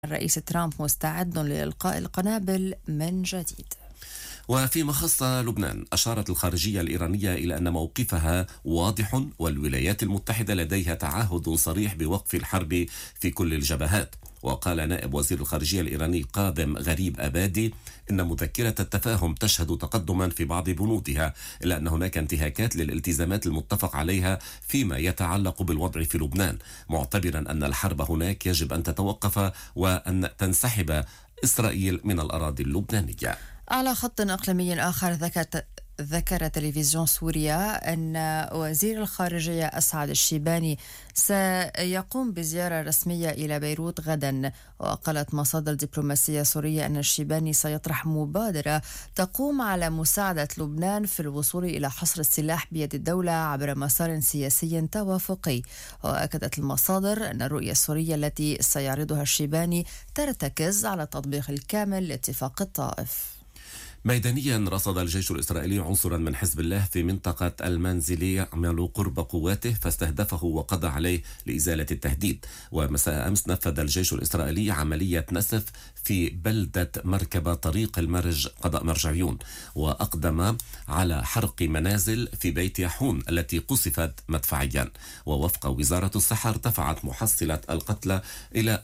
الرئيس ترامب مستعد لإلقاء القنابل من جديد. وفيما خص لبنان، أشارت الخارجية الإيرانية إلى أن موقفها واضح، والولايات المتحدة لديها تعهد صريح بوقف الحرب في كل الجبهات. وقال نائب وزير الخارجية الإيراني قادم غريب أبادي إن مذكرة التفاهم تشهد تقدما في بعض بنودها، إلا أن هناك انتهاكات للالتزامات المتفق عليها فيما يتعلق بالوضع في لبنان، معتبرا أن الحرب هناك يجب أن تتوقف وأن تنسحب إسرائيل من الأراضي اللبنانية. على خط إقليمي آخر، ذكر تلفزيون سوريا أن وزير الخارجية أسعد الشيباني سيقوم بزيارة رسمية إلى بيروت غدا. وقالت مصادر دبلوماسية سورية أن الشيباني سيطرح مبادرة تقوم على مساعدة لبنان في الوصول إلى حصر السلاح بيد الدولة عبر مسار سياسي توافقي. وأكدت المصادر أن الرؤية السورية التي سيعرضها الشيباني ترتكز على التطبيق الكامل لاتفاق الطائف. ميدانيا، رصد الجيش الإسرائيلي عنصرا من حزب الله في منطقة المنزلي يعمل قرب قواته، فاستهدفه وقضى عليه لإزالة التهديد. ومساء أمس نفذ الجيش الإسرائيلي عملية نسف في بلدة مركبة طريق المرج قضاء مرجعيون، وأقدم على حرق منازل في بيت يحون التي قصفت مدفعيا. ووفق وزارة الصحة ارتفعت محصلة القتلى إلى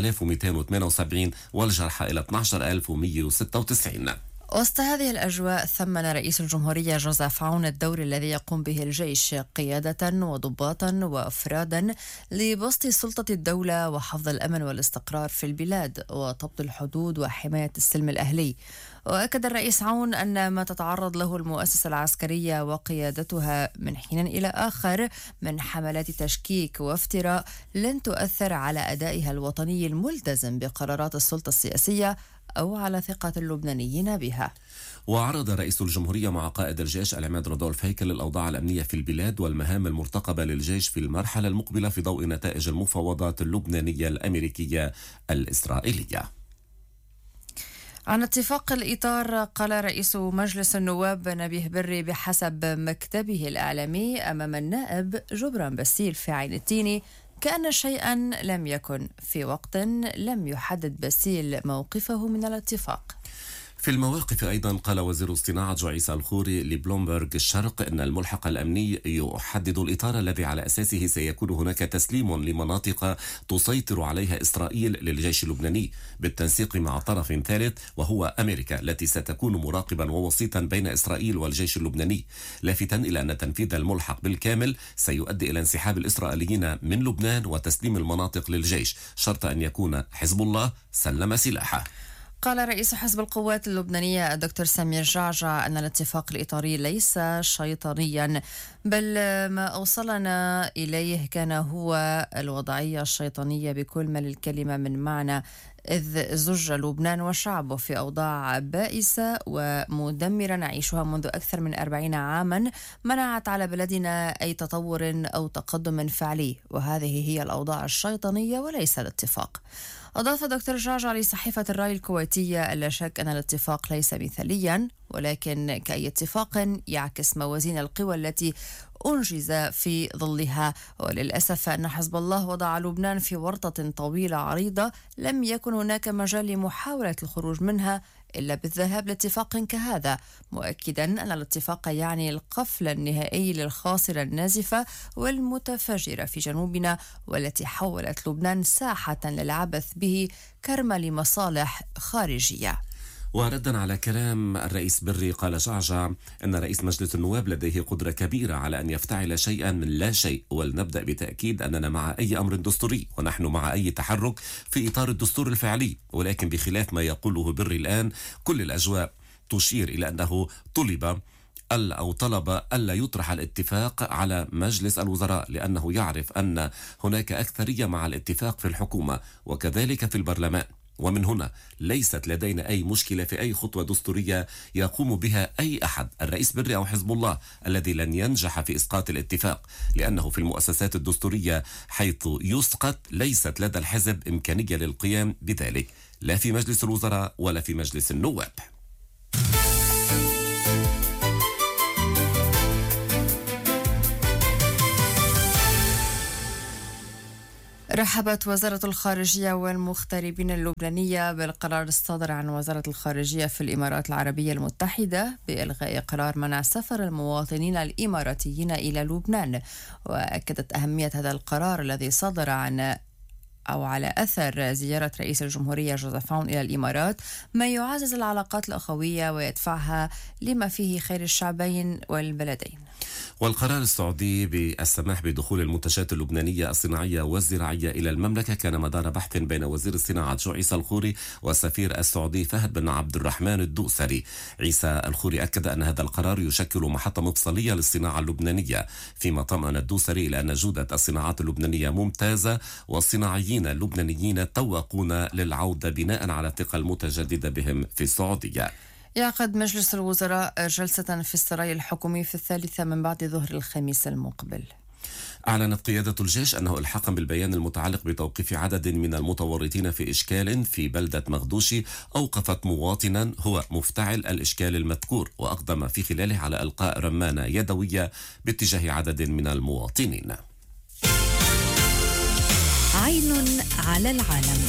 4278 والجرحى إلى 12196. وسط هذه الأجواء، ثمن رئيس الجمهورية جوزيف عون الدور الذي يقوم به الجيش قيادة وضباطا وأفرادا لبسط سلطة الدولة وحفظ الأمن والاستقرار في البلاد وضبط الحدود وحماية السلم الأهلي. وأكد الرئيس عون أن ما تتعرض له المؤسسة العسكرية وقيادتها من حين إلى آخر من حملات تشكيك وافتراء لن تؤثر على أدائها الوطني الملتزم بقرارات السلطة السياسية أو على ثقة اللبنانيين بها. وعرض رئيس الجمهورية مع قائد الجيش العماد رودولف هيكل الأوضاع الأمنية في البلاد والمهام المرتقبة للجيش في المرحلة المقبلة في ضوء نتائج المفاوضات اللبنانية الأمريكية الإسرائيلية. عن اتفاق الإطار، قال رئيس مجلس النواب نبيه بري بحسب مكتبه الإعلامي أمام النائب جبران باسيل في عين التيني كأن شيئا لم يكن في وقت لم يحدد باسيل موقفه من الاتفاق. في المواقف أيضا، قال وزير الصناعة عيسى الخوري لبلومبرغ الشرق إن الملحق الأمني يحدد الإطار الذي على أساسه سيكون هناك تسليم لمناطق تسيطر عليها إسرائيل للجيش اللبناني بالتنسيق مع طرف ثالث وهو أمريكا، التي ستكون مراقبا ووسيطا بين إسرائيل والجيش اللبناني، لافتا إلى أن تنفيذ الملحق بالكامل سيؤدي إلى انسحاب الإسرائيليين من لبنان وتسليم المناطق للجيش، شرط أن يكون حزب الله سلم سلاحه. قال رئيس حزب القوات اللبنانية الدكتور سمير جعجع أن الاتفاق الإطاري ليس شيطانيا، بل ما أوصلنا إليه كان هو الوضعية الشيطانية بكل ما للكلمة من معنى، إذ زج لبنان وشعبه في أوضاع بائسة ومدمرة نعيشها منذ أكثر من 40 عاما منعت على بلدنا أي تطور أو تقدم فعلي، وهذه هي الأوضاع الشيطانية وليس الاتفاق. أضاف دكتور جعجع لصحيفة الرأي الكويتية: لا شك أن الاتفاق ليس مثاليا، ولكن كأي اتفاق يعكس موازين القوى التي أنجز في ظلها. وللأسف أن حزب الله وضع لبنان في ورطة طويلة عريضة لم يكن هناك مجال لمحاولة الخروج منها إلا بالذهاب لاتفاق كهذا، مؤكدا أن الاتفاق يعني القفل النهائي للخاصرة النازفة والمتفجرة في جنوبنا، والتي حولت لبنان ساحة للعبث به كرمة لمصالح خارجية. وردا على كلام الرئيس بري، قال جعجع أن رئيس مجلس النواب لديه قدرة كبيرة على أن يفتعل شيئا من لا شيء. ولنبدأ بتأكيد أننا مع أي أمر دستوري، ونحن مع أي تحرك في إطار الدستور الفعلي، ولكن بخلاف ما يقوله بري الآن، كل الأجواء تشير إلى أنه طلب ألا يطرح الاتفاق على مجلس الوزراء، لأنه يعرف أن هناك أكثرية مع الاتفاق في الحكومة وكذلك في البرلمان. ومن هنا ليست لدينا أي مشكلة في أي خطوة دستورية يقوم بها أي أحد، الرئيس بري أو حزب الله، الذي لن ينجح في إسقاط الاتفاق، لأنه في المؤسسات الدستورية حيث يسقط ليست لدى الحزب إمكانية للقيام بذلك، لا في مجلس الوزراء ولا في مجلس النواب. رحبت وزارة الخارجية والمغتربين اللبنانية بالقرار الصادر عن وزارة الخارجية في الإمارات العربية المتحدة بإلغاء قرار منع سفر المواطنين الإماراتيين إلى لبنان. وأكدت أهمية هذا القرار الذي صدر على أثر زيارة رئيس الجمهورية جوزيف عون إلى الإمارات، ما يعزز العلاقات الأخوية ويدفعها لما فيه خير الشعبين والبلدين. والقرار السعودي بالسماح بدخول المنتجات اللبنانية الصناعية والزراعية إلى المملكة كان مدار بحث بين وزير الصناعة جو عيسى الخوري والسفير السعودي فهد بن عبد الرحمن الدوسري. عيسى الخوري أكد أن هذا القرار يشكل محطة مفصلية للصناعة اللبنانية، فيما طمأن الدوسري إلى أن جودة الصناعات اللبنانية ممتازة، والصناعيين اللبنانيين توقون للعودة بناء على الثقة المتجددة بهم في السعودية. يعقد مجلس الوزراء جلسة في السراي الحكومي في 3 من بعد ظهر الخميس المقبل. أعلنت قيادة الجيش أنه إلحاقا بالبيان المتعلق بتوقيف عدد من المتورطين في إشكال في بلدة مغدوشي أوقفت مواطنا هو مفتعل الإشكال المذكور، وأقدم في خلاله على إلقاء رمانة يدوية باتجاه عدد من المواطنين. عين على العالم.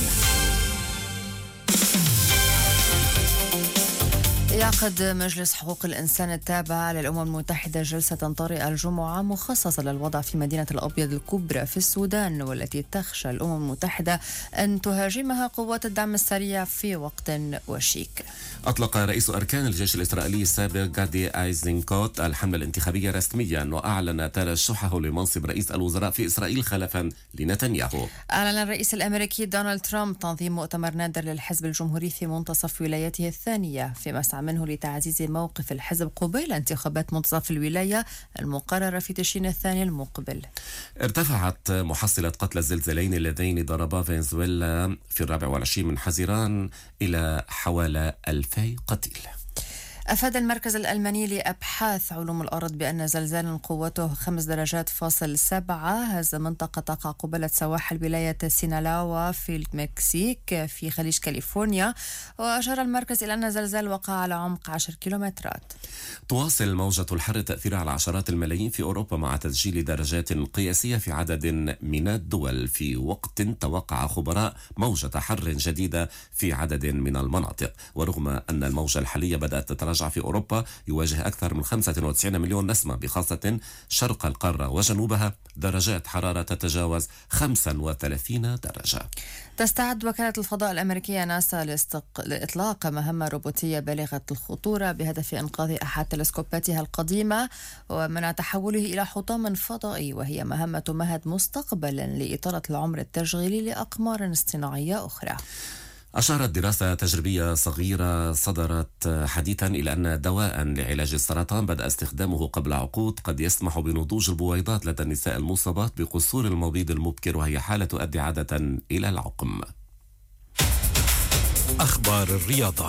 يعقد مجلس حقوق الإنسان التابع للأمم المتحدة جلسة طارئة الجمعة مخصصة للوضع في مدينة الأبيض الكبرى في السودان، والتي تخشى الأمم المتحدة أن تهاجمها قوات الدعم السريع في وقت وشيك. أطلق رئيس أركان الجيش الإسرائيلي السابق غادي أيزنكوت الحملة الانتخابية رسميا، وأعلن ترشحه لمنصب رئيس الوزراء في إسرائيل خلفا لنتنياهو. أعلن الرئيس الأمريكي دونالد ترامب تنظيم مؤتمر نادر للحزب الجمهوري في منتصف ولايته الثانية، في مسعى منه لتعزيز موقف الحزب قبيل انتخابات منتصف الولاية المقررة في تشرين الثاني المقبل. ارتفعت محصلة قتلى الزلزالين اللذين ضربا فنزويلا في 24 من حزيران إلى حوالي 2000 قتيل. أفاد المركز الألماني لأبحاث علوم الأرض بأن زلزال قوته 5.7 هز منطقة تقع قبالة سواحل ولاية سينالاوا في المكسيك في خليج كاليفورنيا، وأشار المركز إلى أن الزلزال وقع على عمق 10 كيلومترات. تواصل موجة الحر التأثير على عشرات الملايين في أوروبا مع تسجيل درجات قياسية في عدد من الدول، في وقت توقع خبراء موجة حر جديدة في عدد من المناطق. ورغم أن الموجة الحالية بدأت تتراجع في أوروبا، يواجه أكثر من 95 مليون نسمة بخاصة شرق القارة وجنوبها درجات حرارة تتجاوز 35 درجة. تستعد وكالة الفضاء الأمريكية ناسا لإطلاق مهمة روبوتية بالغة الخطورة بهدف إنقاذ أحد تلسكوباتها القديمة ومنع تحوله إلى حطام فضائي، وهي مهمة تمهد مستقبلا لإطالة العمر التشغيلي لأقمار اصطناعية أخرى. أشارت دراسة تجريبية صغيرة صدرت حديثا إلى أن دواء لعلاج السرطان بدأ استخدامه قبل عقود قد يسمح بنضوج البويضات لدى النساء المصابات بقصور المبيض المبكر، وهي حالة تؤدي عادة إلى العقم. أخبار الرياضة.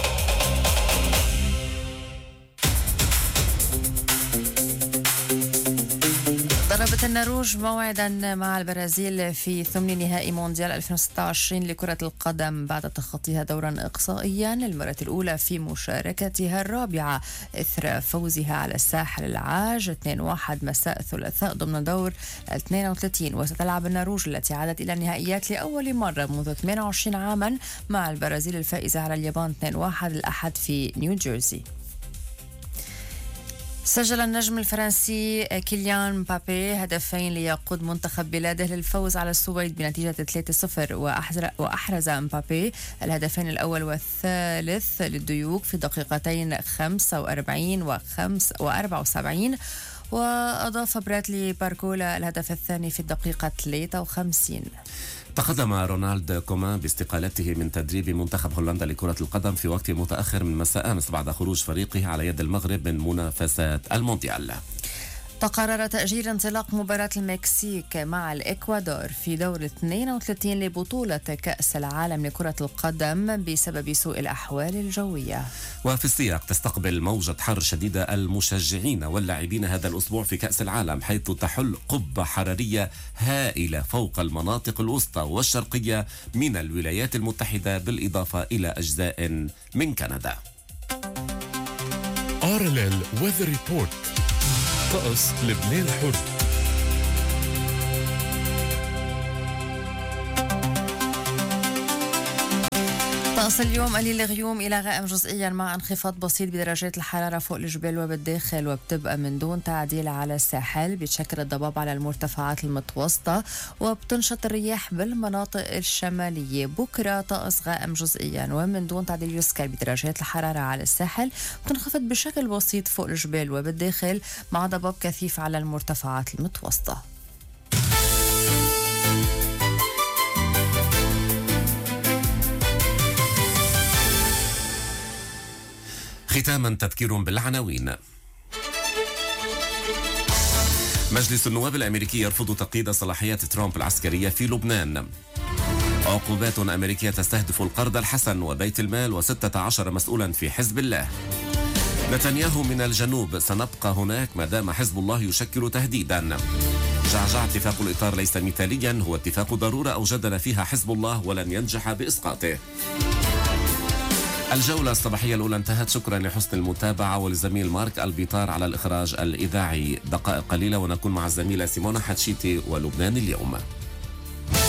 ضربت النرويج موعدا مع البرازيل في ثمن نهائي مونديال 2026 لكرة القدم بعد تخطيها دورا إقصائيا للمرة الأولى في مشاركتها الرابعة إثر فوزها على الساحل العاج 2-1 مساء الثلاثاء ضمن دور 32. وستلعب النرويج التي عادت إلى النهائيات لأول مرة منذ 28 عاما مع البرازيل الفائزة على اليابان 2-1 الأحد في نيوجيرسي. سجل النجم الفرنسي كيليان مبابي هدفين ليقود منتخب بلاده للفوز على السويد بنتيجة 3-0، وأحرز مبابي الهدفين الأول والثالث للديوك في دقيقتين 45 و74، وأضاف برادلي باركولا الهدف الثاني في الدقيقة 53. تقدم رونالد كومان باستقالته من تدريب منتخب هولندا لكرة القدم في وقت متأخر من مساء أمس بعد خروج فريقه على يد المغرب من منافسات المونديال. تقرر تأجيل انطلاق مباراة المكسيك مع الإكوادور في دور 32 لبطولة كأس العالم لكرة القدم بسبب سوء الأحوال الجوية. وفي السياق تستقبل موجة حر شديدة المشجعين واللاعبين هذا الأسبوع في كأس العالم، حيث تحل قبة حرارية هائلة فوق المناطق الوسطى والشرقية من الولايات المتحدة بالإضافة إلى أجزاء من كندا. RLL Weather Report. طقس لبنان حر. طقس اليوم قليل غيوم إلى غائم جزئيا مع انخفاض بسيط بدرجات الحرارة فوق الجبال وبالداخل، وبتبقى من دون تعديل على الساحل. بتشكل الضباب على المرتفعات المتوسطة وبتنشط الرياح بالمناطق الشمالية. بكرة طقس غائم جزئيا ومن دون تعديل يسكر بدرجات الحرارة على الساحل، بتنخفض بشكل بسيط فوق الجبال وبالداخل مع ضباب كثيف على المرتفعات المتوسطة. ختاما تذكير بالعناوين. مجلس النواب الأمريكي يرفض تقييد صلاحيات ترامب العسكرية في لبنان. عقوبات أمريكية تستهدف القرض الحسن وبيت المال و16 مسؤولا في حزب الله. نتنياهو من الجنوب: سنبقى هناك ما دام حزب الله يشكل تهديدا. جعجع: اتفاق الإطار ليس مثاليا، هو اتفاق ضرورة أوجدنا فيها حزب الله ولن ينجح بإسقاطه. الجولة الصباحية الأولى انتهت. شكرا لحسن المتابعة وللزميل مارك البيطار على الإخراج الإذاعي. دقائق قليلة ونكون مع الزميلة سيمونا حتشيتي ولبنان اليوم.